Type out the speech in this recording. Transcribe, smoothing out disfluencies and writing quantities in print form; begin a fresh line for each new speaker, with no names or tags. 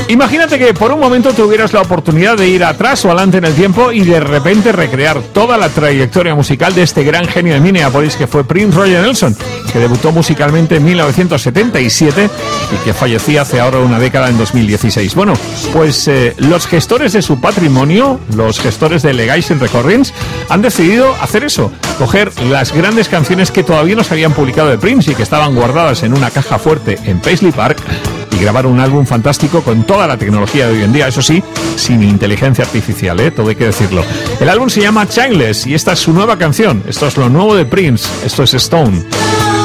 Imagínate que por un momento tuvieras la oportunidad de ir atrás o adelante en el tiempo y de repente recrear toda la trayectoria musical de este gran genio de Minneapolis que fue Prince Roger Nelson, que debutó musicalmente en 1977 y que fallecía hace ahora una década en 2016. Bueno, pues los gestores de su patrimonio, los gestores de Legacy Recordings, han decidido hacer eso, coger las grandes canciones que todavía no se habían publicado de Prince y que estaban guardadas en una caja fuerte en Paisley Park y grabar un álbum fantástico con toda la tecnología de hoy en día, eso sí, sin inteligencia artificial, todo hay que decirlo. El álbum se llama Childless y esta es su nueva canción. Esto es lo nuevo de Prince, esto es Stone.